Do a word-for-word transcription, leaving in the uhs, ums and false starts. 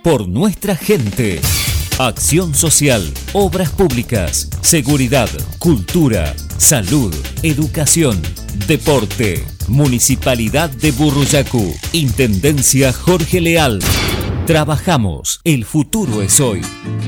por nuestra gente. Acción social, obras públicas, seguridad, cultura, salud, educación, deporte. Municipalidad de Burruyacu. Intendencia Jorge Leal. Trabajamos. El futuro es hoy.